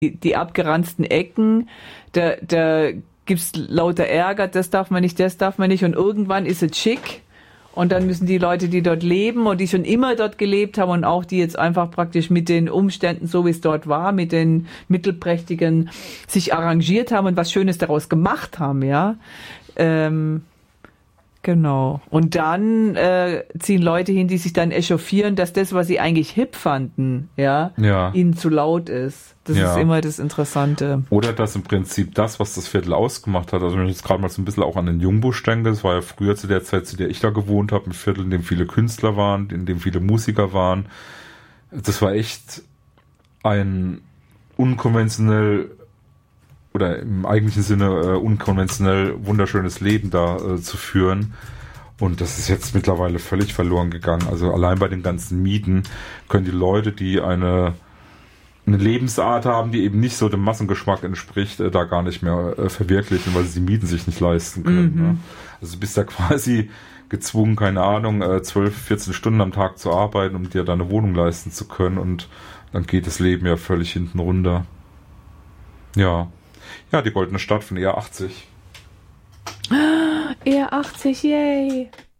die abgeranzten Ecken, da gibt's lauter Ärger, das darf man nicht und irgendwann ist es schick und dann müssen die Leute, die dort leben und die schon immer dort gelebt haben und auch die jetzt einfach praktisch mit den Umständen, so wie es dort war, mit den Mittelprächtigen sich arrangiert haben und was Schönes daraus gemacht haben, ja. Genau. Und dann ziehen Leute hin, die sich dann echauffieren, dass das, was sie eigentlich hip fanden, ja. Ihnen zu laut ist. Das ist immer das Interessante. Oder dass im Prinzip das, was das Viertel ausgemacht hat, also wenn ich jetzt gerade mal so ein bisschen auch an den Jungbusch denke, das war ja früher zu der Zeit, zu der ich da gewohnt habe, ein Viertel, in dem viele Künstler waren, in dem viele Musiker waren. Das war echt ein unkonventionell oder im eigentlichen Sinne unkonventionell wunderschönes Leben da zu führen. Und das ist jetzt mittlerweile völlig verloren gegangen. Also allein bei den ganzen Mieten können die Leute, die eine Lebensart haben, die eben nicht so dem Massengeschmack entspricht, da gar nicht mehr verwirklichen, weil sie die Mieten sich nicht leisten können. Ne? Also du bist ja quasi gezwungen, keine Ahnung, 12, 14 Stunden am Tag zu arbeiten, um dir deine Wohnung leisten zu können. Und dann geht das Leben ja völlig hinten runter. Ja, die goldene Stadt von ER80. ER80, yay!